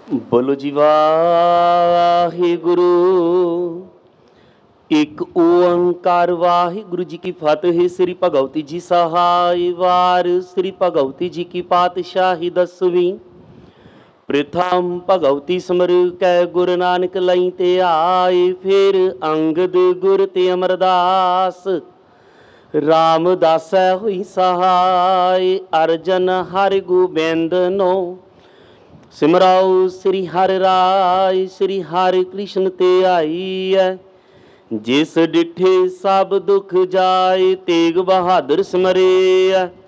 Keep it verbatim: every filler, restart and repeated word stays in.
बोलो जी वाहिगुरु। एक ओंकार वाहिगुरु जी की फतेह। श्री भगवती जी सहाय वार। श्री भगवती जी की पातशाही दसवीं। प्रथम भगवती सिमर कै गुरु नानक लई ते आए। फिर अंगद गुर ते अमरदास रामदासै हुई सहाय। अर्जन हरि गोबिंद नो सिमराओ श्री हरि राय। श्री हरि कृष्ण ते आई है। जिस डिठे सब दुख जाए। तेग बहादुर सिमरे है।